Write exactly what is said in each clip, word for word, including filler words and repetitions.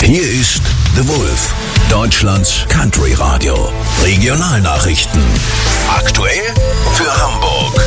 Hier ist The Wolf, Deutschlands Country Radio. Regionalnachrichten. Aktuell für Hamburg.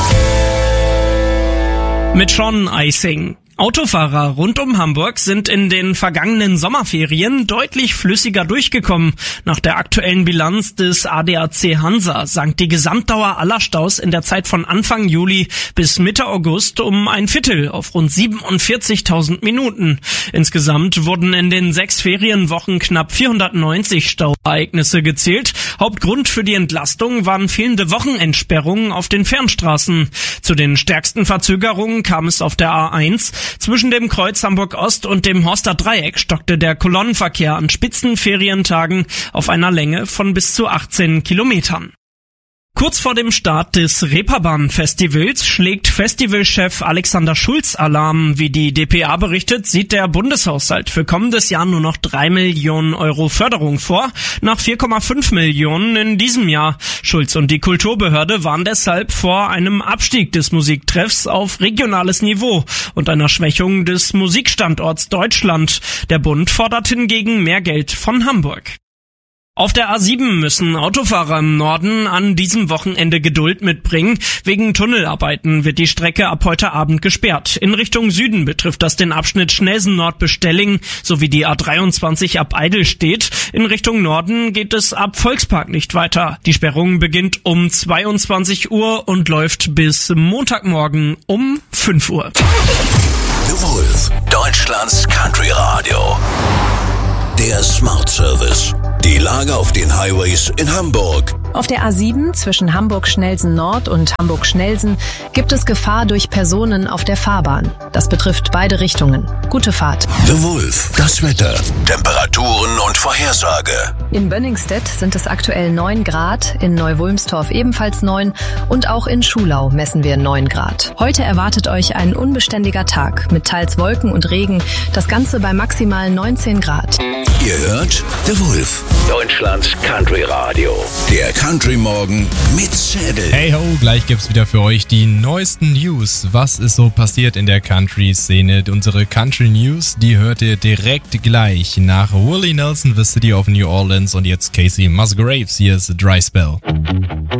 Mit Sean Eising. Autofahrer rund um Hamburg sind in den vergangenen Sommerferien deutlich flüssiger durchgekommen. Nach der aktuellen Bilanz des A D A C Hansa sank die Gesamtdauer aller Staus in der Zeit von Anfang Juli bis Mitte August um ein Viertel auf rund siebenundvierzigtausend Minuten. Insgesamt wurden in den sechs Ferienwochen knapp vierhundertneunzig Stauereignisse gezählt. Hauptgrund für die Entlastung waren fehlende Wochenendsperrungen auf den Fernstraßen. Zu den stärksten Verzögerungen kam es auf der A eins. Zwischen dem Kreuz Hamburg-Ost und dem Horster Dreieck stockte der Kolonnenverkehr an Spitzenferientagen auf einer Länge von bis zu achtzehn Kilometern. Kurz vor dem Start des Reeperbahn-Festivals schlägt Festivalchef Alexander Schulz Alarm. Wie die D P A berichtet, sieht der Bundeshaushalt für kommendes Jahr nur noch drei Millionen Euro Förderung vor, nach vier Komma fünf Millionen in diesem Jahr. Schulz und die Kulturbehörde waren deshalb vor einem Abstieg des Musiktreffs auf regionales Niveau und einer Schwächung des Musikstandorts Deutschland. Der Bund fordert hingegen mehr Geld von Hamburg. Auf der A sieben müssen Autofahrer im Norden an diesem Wochenende Geduld mitbringen. Wegen Tunnelarbeiten wird die Strecke ab heute Abend gesperrt. In Richtung Süden betrifft das den Abschnitt Schnelsen-Nord bis Stelling sowie die A dreiundzwanzig ab Eidelstedt. In Richtung Norden geht es ab Volkspark nicht weiter. Die Sperrung beginnt um zweiundzwanzig Uhr und läuft bis Montagmorgen um fünf Uhr. The Wolf, Deutschlands Country Radio. Der Smart Service. Die Lage auf den Highways in Hamburg. Auf der A sieben zwischen Hamburg-Schnelsen-Nord und Hamburg-Schnelsen gibt es Gefahr durch Personen auf der Fahrbahn. Das betrifft beide Richtungen. Gute Fahrt. The Wolf, das Wetter, Temperaturen und Vorhersage. In Bönningstedt sind es aktuell neun Grad, in Neu-Wulmstorf ebenfalls neun und auch in Schulau messen wir neun Grad. Heute erwartet euch ein unbeständiger Tag mit teils Wolken und Regen, das Ganze bei maximal neunzehn Grad. Ihr hört The Wolf, Deutschlands Country Radio. Der Country Morgen mit Zettel. Hey ho, gleich gibt's wieder für euch die neuesten News. Was ist so passiert in der Country-Szene? Unsere Country News, die hört ihr direkt gleich nach Willie Nelson, The City of New Orleans und jetzt Casey Musgraves. Hier ist Dry Spell.